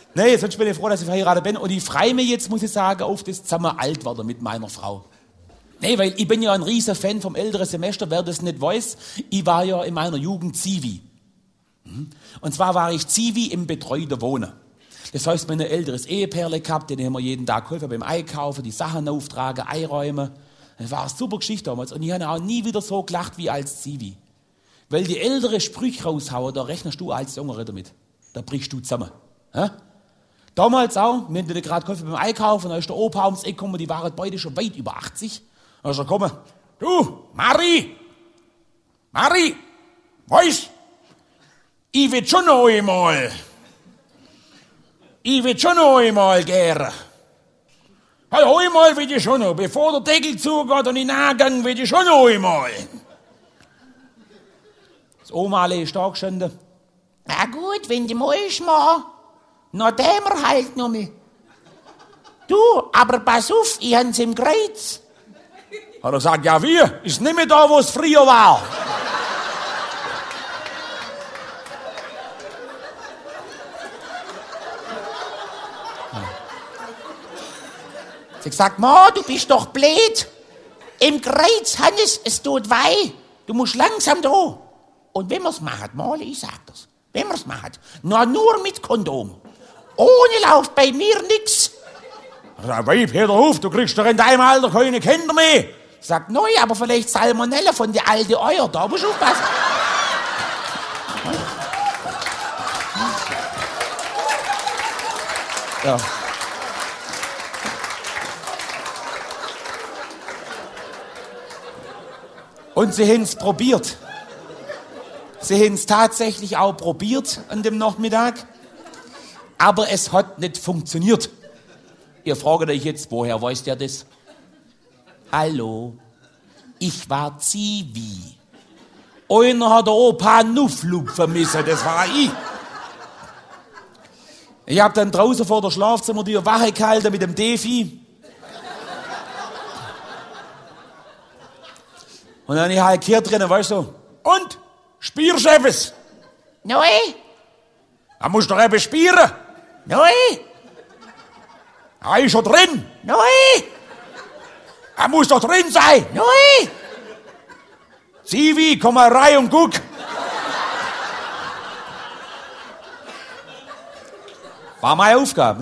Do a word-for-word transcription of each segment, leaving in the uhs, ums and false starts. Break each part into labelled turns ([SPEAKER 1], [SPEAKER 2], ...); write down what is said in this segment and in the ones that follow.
[SPEAKER 1] Nee, sonst bin ich froh, dass ich verheiratet bin. Und ich freue mich jetzt, muss ich sagen, auf das zusammen alt werden mit meiner Frau. Nee, weil ich bin ja ein riesen Fan vom älteren Semester. Wer das nicht weiß, ich war ja in meiner Jugend Zivi. Und zwar war ich Zivi im betreuten Wohnen. Das heißt, wir haben ein älteres Ehepaarle gehabt, denen haben wir jeden Tag geholfen beim Einkaufen, die Sachen auftragen, einräumen. Das war eine super Geschichte damals. Und ich habe auch nie wieder so gelacht wie als Zivi. Weil die ältere Sprüche raushauen, da rechnest du als Jüngere damit. Da brichst du zusammen. Ja? Damals auch, wir haben gerade geholfen beim Einkaufen, da ist der Opa ums Eck gekommen, die waren beide schon weit über achtzig. Da ist er gekommen, du, Mari, Mari, weißt, ich will schon noch einmal, ich will schon noch einmal gern. Hey, einmal will ich schon noch, bevor der Deckel zugeht und ich nachgehe, will ich schon noch einmal. Das Oma ist da gestanden. Na gut, wenn du musst, mal, noch dämmer halt noch mal. Du, aber pass auf, ich hab's im Kreuz. Hat er gesagt, ja wie? Ist nicht mehr da, wo es früher war. Sie hat gesagt, Ma, du bist doch blöd. Im Kreuz, Hannes, es tut weh. Du musst langsam da. Und wenn wir's machen, mal, ich sag das, wenn wir's machen, na, nur mit Kondom. Ohne Lauf bei mir nix. Sag, Weib, hör doch auf, du kriegst doch in deinem Alter keine Kinder mehr. Sagt, neu, aber vielleicht Salmonella von der alten Eier, da musst du aufpassen. Ja. Und sie haben es probiert. Sie haben es tatsächlich auch probiert an dem Nachmittag. Aber es hat nicht funktioniert. Ihr fragt euch jetzt, woher weiß der das? Hallo, ich war Zivi. Einer hat der Opa Nufflug vermissen, das war ich. Ich hab dann draußen vor der Schlafzimmertür Wache gehalten mit dem Defi. Und dann ich halt hier drinnen, weißt du, und? Spierst du etwas? Nein. Da musst du doch etwas spieren. Nein. Er ist schon drin. Nein. Er muss doch drin sein. Nein. Zivi, komm mal rein und guck. War meine Aufgabe.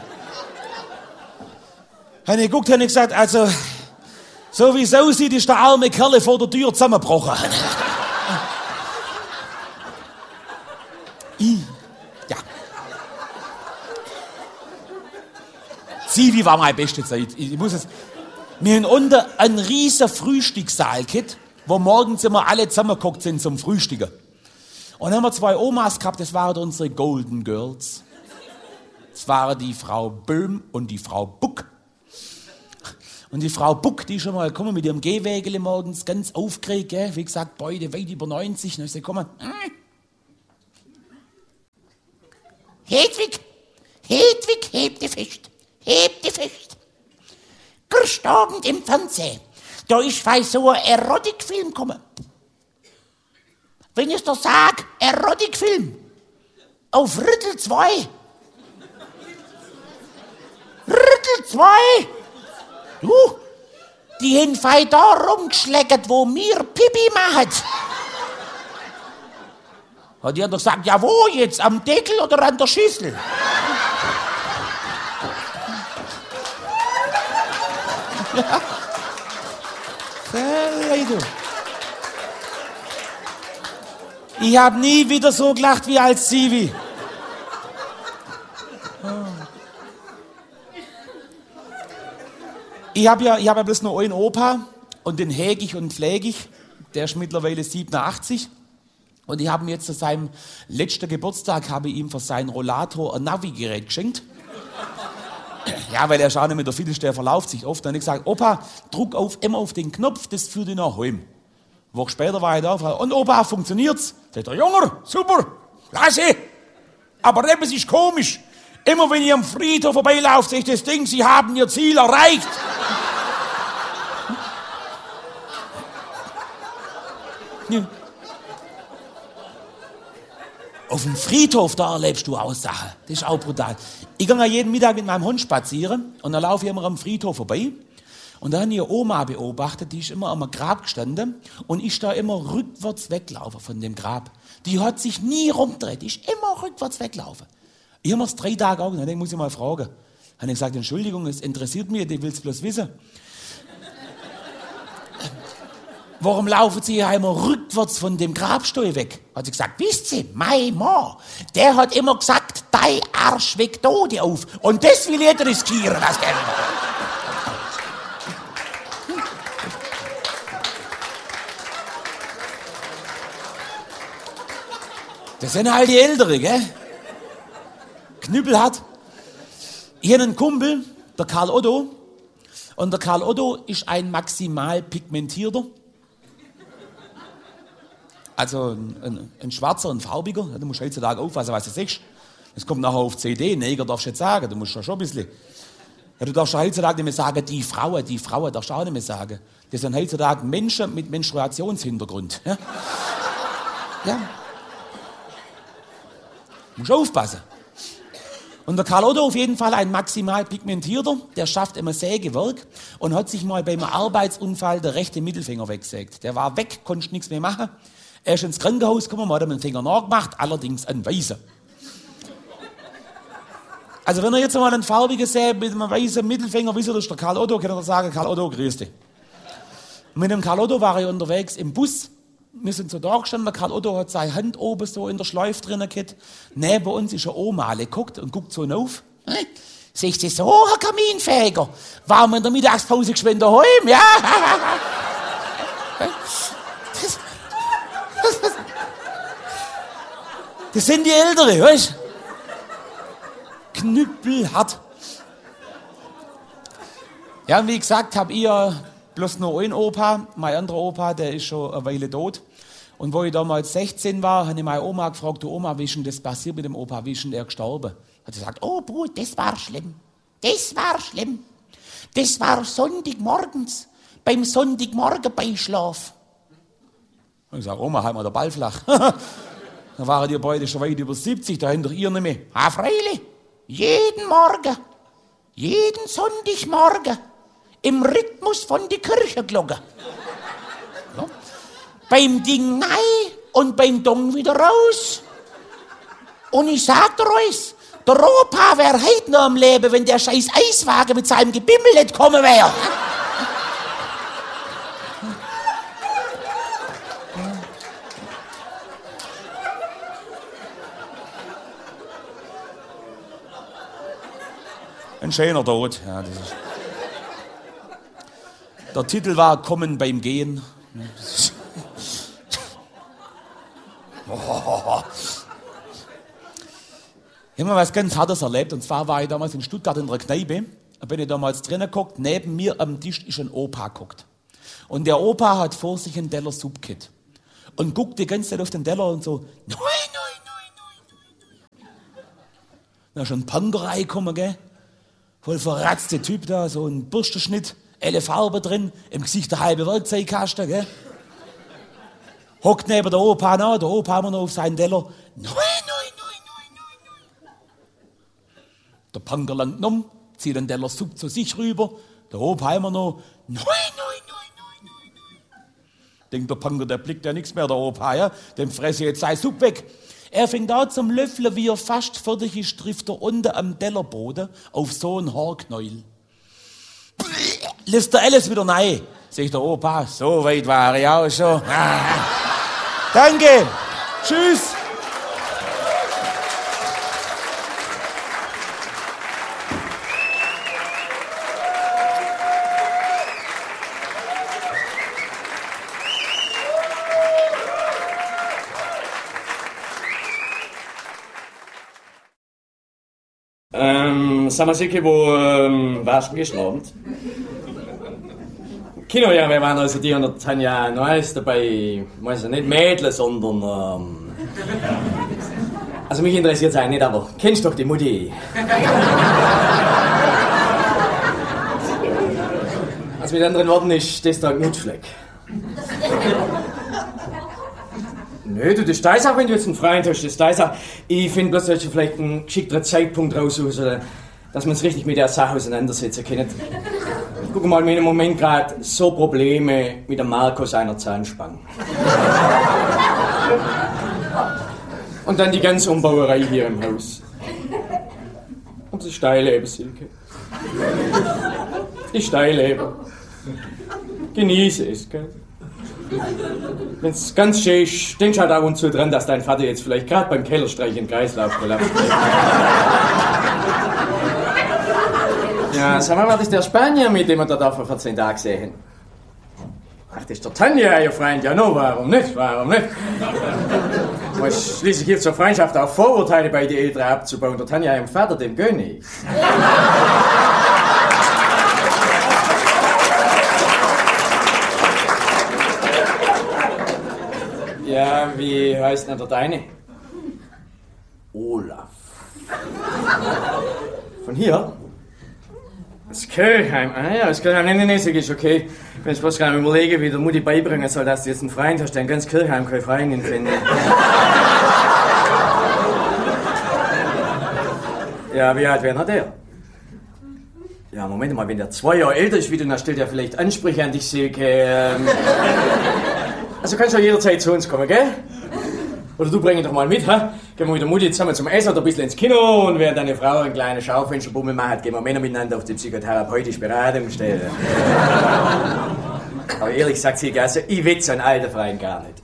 [SPEAKER 1] Habe ich geguckt, habe ich gesagt, also, so wie es aussieht, ist der arme Kerl vor der Tür zusammengebrochen. I, ja. Zivi war meine beste Zeit. Ich muss es. Wir haben unten einen riesen Frühstückssaal gehabt, wo morgens immer alle zusammengeguckt sind zum Frühstücken. Und dann haben wir zwei Omas gehabt, das waren unsere Golden Girls. Das waren die Frau Böhm und die Frau Buck. Und die Frau Buck, die ist schon mal gekommen mit ihrem Gehwägele morgens, ganz aufgeregt, gell? Wie gesagt, beide weit über neunzig. Dann ist sie gekommen. Hedwig, Hedwig, heb die fest, heb die fest. Gestern im Fernsehen, da ist bei so ein Erotikfilm gekommen. Wenn ich dir sag, Erotikfilm, auf Rüttel zwei. Rüttel zwei. Du, die haben fei da rumgeschleckert, wo mir Pipi macht. Hat die doch gesagt, ja wo jetzt, am Deckel oder an der Schüssel? Ja. Ich habe nie wieder so gelacht wie als Zivi. Ich habe ja, ich hab ja bloß nur einen Opa und den hege ich und pflege ich. Der ist mittlerweile siebenundachtzig. Und ich habe mir jetzt zu seinem letzten Geburtstag habe ich ihm für seinen Rollator ein Navigerät geschenkt. Ja, weil er schaut nicht mit der Viertel, der verlauft sich oft. Dann habe ich gesagt, Opa, druck auf, immer auf den Knopf, das führt ihn nach Hause. Eine Woche später war ich da und Opa, funktioniert's? Sagt er, Junge, super, klasse. Aber etwas ist komisch. Immer wenn ihr am Friedhof vorbeilauft, sehe ich das Ding, Sie haben Ihr Ziel erreicht. Ja. Auf dem Friedhof, da erlebst du auch Sachen. Das ist auch brutal. Ich gehe ja jeden Mittag mit meinem Hund spazieren und dann laufe ich immer am Friedhof vorbei. Und da habe ich eine Oma beobachtet, die ist immer am Grab gestanden und ich da immer rückwärts weglaufen von dem Grab. Die hat sich nie rumgedreht, die ist immer rückwärts weglaufen. Ich habe mir das drei Tage angeguckt, dann muss ich mal fragen. Habe ich gesagt, Entschuldigung, es interessiert mich, ich will es bloß wissen. Warum laufen Sie hier immer rückwärts von dem Grabstuhl weg? Hat sie gesagt, wisst Sie, mein Mann, der hat immer gesagt, dein Arsch weg Tode auf. Und das will ich riskieren, das Geld. Das sind halt die Ältere, gell? Knüppel hat. Ich habe einen Kumpel, der Karl Otto. Und der Karl Otto ist ein maximal pigmentierter. Also ein, ein, ein schwarzer, ein farbiger. Du musst heutzutage aufpassen, was du siehst. Das kommt nachher auf C D. Neger darfst du jetzt sagen. Du musst ja schon ein bisschen. Ja, du darfst ja heutzutage nicht mehr sagen, die Frauen, die Frauen darfst du auch nicht mehr sagen. Das sind heutzutage Menschen mit Menstruationshintergrund. Ja. Ja. Du musst aufpassen. Und der Karl Otto auf jeden Fall ein maximal pigmentierter, der schafft immer Sägewerk und hat sich mal beim Arbeitsunfall der rechte Mittelfinger weggesägt. Der war weg, konnte nichts mehr machen. Er ist ins Krankenhaus gekommen, man hat ihm den Finger nachgemacht, allerdings ein weißer. Also wenn er jetzt mal einen farbigen sägt mit einem weißen Mittelfinger, wisst ihr, das ist der Karl Otto, kann er sagen, Karl Otto, grüß dich. Und mit dem Karl Otto war ich unterwegs im Bus. Wir sind so da gestanden, der Karl Otto hat seine Hand oben so in der Schleife drin gehabt. Neben uns ist eine Oma, die guckt und guckt so auf. Hm? Sagt sie, so, Herr Kaminfeger, waren wir in der Mittagspause geschwind daheim, ja? Das, das, das, das sind die Ältere, weißt du? Knüppelhart. Ja, und wie gesagt, habe ich bloß nur einen Opa. Mein anderer Opa, der ist schon eine Weile tot. Und wo ich damals sechzehn war, habe ich meine Oma gefragt, du Oma, wie ist denn das passiert mit dem Opa? Wie ist denn der gestorben? Hat sie gesagt, oh Bruder, das war schlimm. Das war schlimm. Das war Sonntagmorgens, beim Sonntagmorgen-Beischlaf. Und ich sage, Oma, halt mal der Ball flach. Da waren die beide schon weit über siebzig, da habt ihr nicht mehr. Ah, freilich, jeden Morgen, jeden Sonntagmorgen, im Rhythmus von die Kirchenglocke. Ja. Beim Ding rein und beim Dong wieder raus. Und ich sag dir euch, der Opa wäre heute noch am Leben, wenn der scheiß Eiswagen mit seinem Gebimmel nicht kommen wäre. Ein schöner Tod. Ja, das ist. Der Titel war Kommen beim Gehen. Oh. Ich habe mal was ganz Hartes erlebt. Und zwar war ich damals in Stuttgart in der Kneipe. Da bin ich damals drinnen geguckt. Neben mir am Tisch ist ein Opa geguckt. Und der Opa hat vor sich einen Teller Suppkit. Und guckt die ganze Zeit auf den Teller und so, nein, nein, nein, nein, nein. Da ist ein Punker reingekommen, gell? Voll verratzte Typ da, so ein Bürstenschnitt, alle Farbe drin, im Gesicht der halbe Werkzeugkasten, gell? Hockt neben der Opa nach, der Opa immer noch auf seinen Teller. Nein, nein, nein, nein, nein, nein. Der Punker langt um, zieht den Teller Suppe zu sich rüber, der Opa immer noch. Nein, nein, nein, nein, nein. Denkt der Punker, der blickt ja nichts mehr, der Opa, ja? Dem fresse ich jetzt seine Suppe weg. Er fängt an zum Löffeln, wie er fast fertig ist, trifft er unten am Tellerboden auf so einen Haarknäuel. Lässt er alles wieder rein. Sagt der Opa, so weit war ich auch schon. Danke. Tschüss.
[SPEAKER 2] Ähm, sag mal, Sicke, wo ähm, warst du gestern Abend? Kino, ja, wir waren also die und der Tanja Neues dabei, also nicht Mädel, sondern, ähm, also mich interessiert es eigentlich nicht, aber kennst doch die Mutti? Also mit anderen Worten ist das da ein Knutschfleck. Nö, du, das ist deine Sache, wenn du jetzt einen Freund hast, das ist deine Sache. Ich finde bloß, dass du vielleicht einen geschickteren Zeitpunkt raussuchst, oder dass wir uns richtig mit der Sache auseinandersetzen können. Guck mal, wir haben im Moment gerade so Probleme mit dem Marco seiner Zahnspange. Und dann die ganze Umbauerei hier im Haus. Und das Steilleben, Silke. Die Steilleben. Genieße es, gell? Wenn's ganz schön ist, denkst halt ab und zu dran, dass dein Vater jetzt vielleicht gerade beim Kellerstreich im Kreislauf kollabiert. Ja, sag mal, was ist der Spanier, mit dem wir da vor vierzehn Tagen gesehen? Ach, das ist der Tanja, ihr Freund. Ja, no, warum nicht? Warum nicht? Was schließlich gibt es zur Freundschaft auch Vorurteile bei den Eltern abzubauen. Der Tanja, ihrem Vater, dem König. Ja, wie heißt denn der deine? Olaf. Von hier? Das Kirchheim. Ah ja, das Kirchheim. Nein, nein, nein, ist okay. Wenn ich bloß gerade überlege, wie der Mutti beibringen soll, dass du jetzt einen Freund hast, der in ganz Kirchheim keine Freundin findet. Ja, wie alt wäre der? Ja, Moment mal, wenn der zwei Jahre älter ist wie du, dann stellt er vielleicht Ansprüche an dich, Silke. Ähm Also kannst du ja jederzeit zu uns kommen, gell? Oder du bring ihn doch mal mit, ha? Gehen wir mit der Mutti zusammen zum Essen oder ein bisschen ins Kino, und während deine Frau einen kleinen Schaufensterbummel macht, gehen wir Männer miteinander auf die psychotherapeutische Beratungsstelle. Aber ehrlich gesagt, Silke, also ich will so einen alten Freund gar nicht.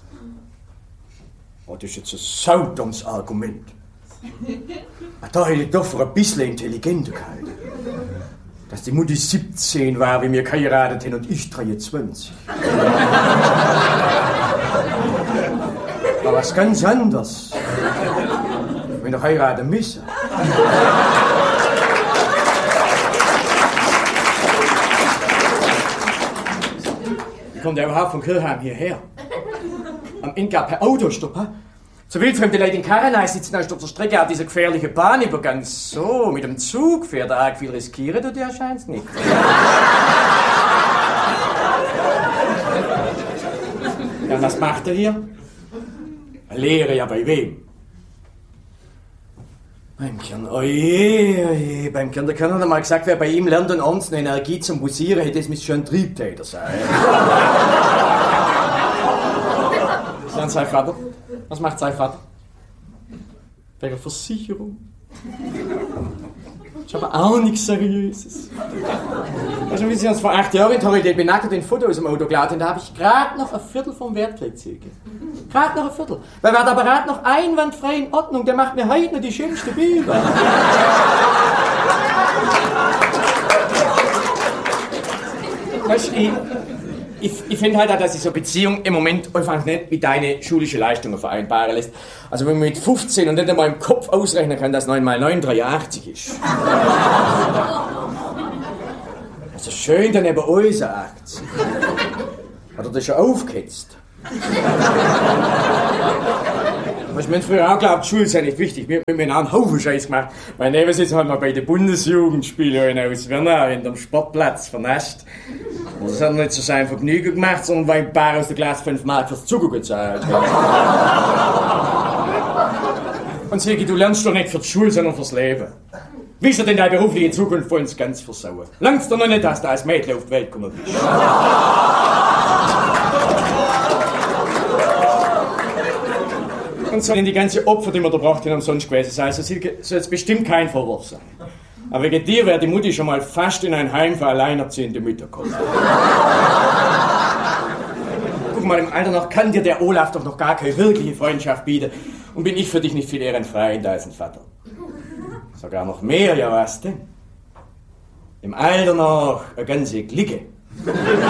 [SPEAKER 2] Oh, das ist jetzt ein saudummes Argument. Da hätte ich doch für ein bisschen intelligenter gehalten. Dass die Mutti siebzehn war, wie wir geheiratet haben, und ich dreiundzwanzig. Aber was ganz anderes. Wenn wir heiraten müssen. Wie kommt der überhaupt von Kirchheim hierher? Am Ende per Autostopp, ha? So wildfremde Leute in Karrenei sitzen auf der Strecke auf dieser gefährlichen Bahnübergang. So, mit dem Zug fährt er arg viel riskieren, du dir scheinst nicht. Ja, was macht er hier? Lehre ja bei wem? Beim Kern, oje, oje, beim Kern, der Kern hat mal gesagt, wer bei ihm lernt und abends eine Energie zum Bussieren hätte, das müsste schon ein Triebtäter sein. Was lernt sein Vater? Was macht sein Vater? Bei der Versicherung. Das ist aber auch nichts Seriöses. Also, wie Sie uns vor acht Jahren in Torridell benackt den Foto aus dem Auto geladen, da habe ich gerade noch ein Viertel vom Wert gekriegt, Silke. Gerade noch ein Viertel. Weil war der Apparat noch einwandfrei in Ordnung, der macht mir heute noch die schönsten Bilder. Weißt du, ich, ich, ich finde halt auch, dass sich so Beziehung im Moment einfach nicht mit deinen schulischen Leistungen vereinbaren lässt. Also wenn man mit fünfzehn und nicht einmal im Kopf ausrechnen kann, dass neun mal neun dreiundachtzig ist. Also schön daneben uns sagt. Hat er das schon aufgehetzt? Was ich mir früher auch glaubt, Schulen sind nicht wichtig. Wir haben mir einen Haufen Scheiß gemacht. Mein Nebensitz hat mal bei den Bundesjugendspielen aus Wernau in dem Sportplatz vernascht. Und das hat nicht zu seinem Vergnügen gemacht, sondern weil ein paar aus der Klasse fünf Mark fürs Zucker gezahlt. Und Silke, du lernst doch nicht für die Schule, sondern fürs Leben. Wie soll denn deine berufliche Zukunft für uns ganz versauen? Langst du noch nicht, dass du als Mädchen auf die Welt gekommen bist? Und so sind die ganzen Opfer, die wir da braucht haben, umsonst gewesen sein. Also Silke, soll jetzt bestimmt kein Vorwurf sein. Aber wegen dir wäre die Mutti schon mal fast in ein Heim für alleinerziehende Mütter gekommen. Guck mal, im Alter noch kann dir der Olaf doch noch gar keine wirkliche Freundschaft bieten. Und bin ich für dich nicht viel ehrenfreier als ein Vater. Sogar noch mehr, ja was denn? Im Alter noch eine ganze Clique.